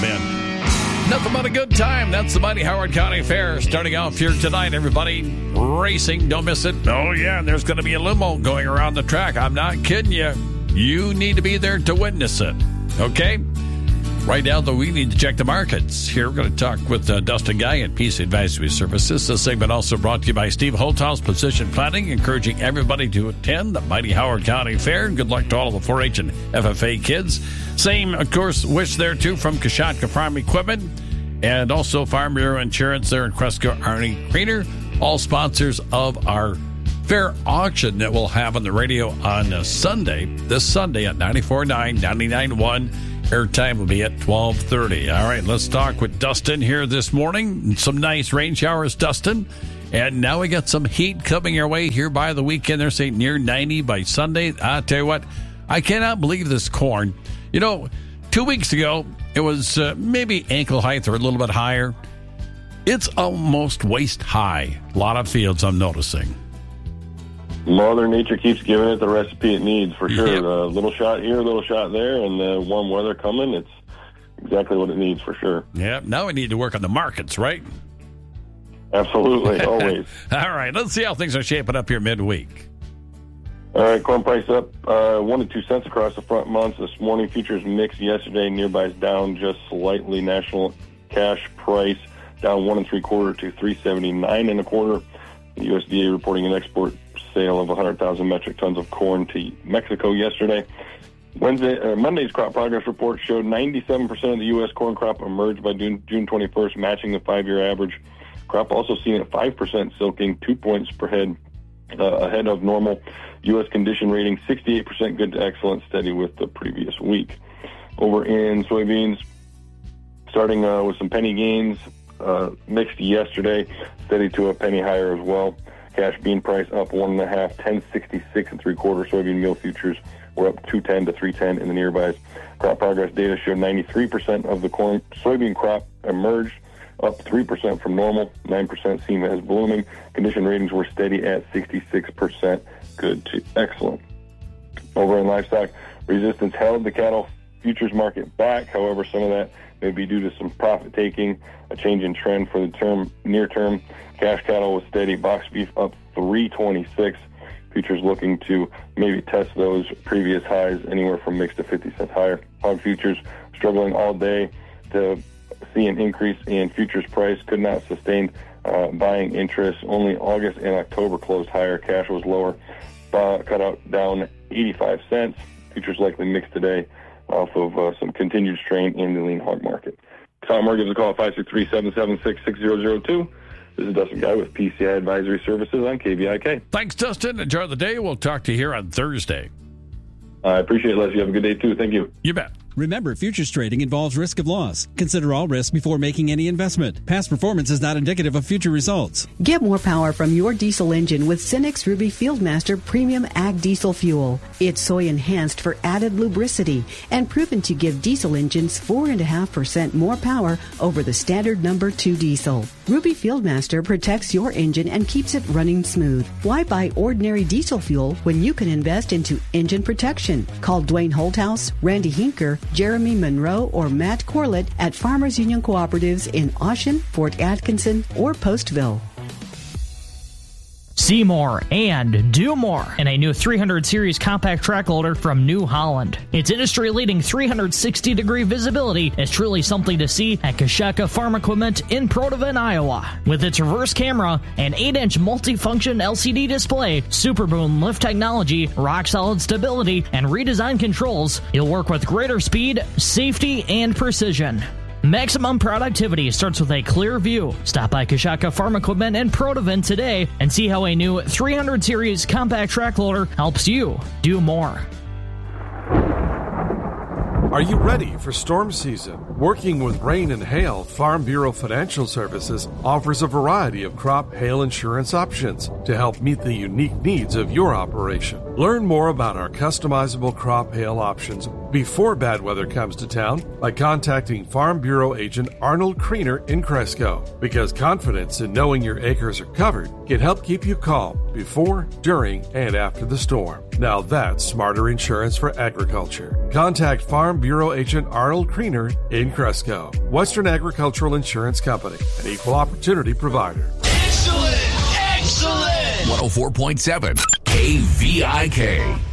come in. Nothing but a good time. That's the Mighty Howard County Fair starting off here tonight, everybody. Racing, don't miss it. Oh, yeah, and there's going to be a limo going around the track. I'm not kidding you. You need to be there to witness it, okay? Right now, though, we need to check the markets. Here, we're going to talk with Dustin Guy at Peace Advisory Services. This segment also brought to you by Steve Holthouse Precision Planting, encouraging everybody to attend the Mighty Howard County Fair. Good luck to all of the 4-H and FFA kids. Same, of course, wish there, too, from Kashatka Farm Equipment and also Farm Bureau Insurance there in Cresco, Arnie Greener, all sponsors of our fair auction that we'll have on the radio on this Sunday at 94.9, 99.1. Airtime will be at 12:30. All right, let's talk with Dustin here this morning. Some nice rain showers, Dustin. And now we got some heat coming our way here by the weekend. They're saying near 90 by Sunday. I'll tell you what, I cannot believe this corn. 2 weeks ago, it was maybe ankle height or a little bit higher. It's almost waist high. A lot of fields I'm noticing. Mother Nature keeps giving it the recipe it needs, for sure. Yep. A little shot here, a little shot there, and warm weather coming. It's exactly what it needs, for sure. Yeah, now we need to work on the markets, right? Absolutely, always. All right, let's see how things are shaping up here midweek. All right, corn price up 1 to 2 cents across the front months. This morning, futures mixed yesterday. Nearby's down just slightly. National cash price down 1 3/4 to 379 1/4. The USDA reporting an export sale of 100,000 metric tons of corn to Mexico yesterday. Monday's crop progress report showed 97% of the U.S. corn crop emerged by June 21st, matching the 5-year average. Crop also seen at 5% silking, 2 points per head ahead of normal. U.S. condition rating 68% good to excellent, steady with the previous week. Over in soybeans, starting with some penny gains, mixed yesterday, steady to a penny higher as well. Cash bean price up 1.5, 10.66 3/4. Soybean meal futures were up 2.10 to 3.10 in the nearbys. Crop progress data showed 93% of the soybean crop emerged, up 3% from normal, 9% seen as blooming. Condition ratings were steady at 66% good to excellent. Over in livestock, resistance held the cattle futures market back. However, some of that may be due to some profit taking, a change in trend for the near term. Cash cattle was steady. Box beef up 3.26. Futures looking to maybe test those previous highs, anywhere from mixed to 50 cents higher. Hog futures struggling all day to see an increase in futures price. Could not sustain buying interest. Only August and October closed higher. Cash was lower. Cutout down 85 cents. Futures likely mixed today off of some continued strain in the lean hog market. Tom Moore gives a call at 563-776-6002. This is Dustin Guy with PCI Advisory Services on KVIK. Thanks, Dustin. Enjoy the day. We'll talk to you here on Thursday. I appreciate it, Les. You have a good day, too. Thank you. You bet. Remember, futures trading involves risk of loss. Consider all risk before making any investment. Past performance is not indicative of future results. Get more power from your diesel engine with Cenex Ruby Fieldmaster Premium Ag Diesel Fuel. It's soy enhanced for added lubricity and proven to give diesel engines 4.5% more power over the standard number 2 diesel. Ruby Fieldmaster protects your engine and keeps it running smooth. Why buy ordinary diesel fuel when you can invest into engine protection? Call Dwayne Holthouse, Randy Hinker, Jeremy Monroe, or Matt Corlett at Farmers Union Cooperatives in Oshen, Fort Atkinson, or Postville. See more and do more in a new 300 series compact track loader from New Holland. Its industry-leading 360-degree visibility is truly something to see at Kashatka Farm Equipment in Protivin, Iowa. With its reverse camera and 8-inch multifunction LCD display, Super Boom lift technology, rock-solid stability, and redesigned controls, you'll work with greater speed, safety, and precision. Maximum productivity starts with a clear view. Stop by Kashatka Farm Equipment in Protivin today and see how a new 300 series compact track loader helps you do more. Are you ready for storm season? Working with rain and hail, Farm Bureau Financial Services offers a variety of crop hail insurance options to help meet the unique needs of your operation. Learn more about our customizable crop hail options before bad weather comes to town by contacting Farm Bureau agent Arnold Kriener in Cresco, because confidence in knowing your acres are covered can help keep you calm before, during, and after the storm. Now that's smarter insurance for agriculture. Contact Farm Bureau agent Arnold Kriener in Cresco. Western Agricultural Insurance Company, an equal opportunity provider. Excellent! Excellent! 104.7 KVIK.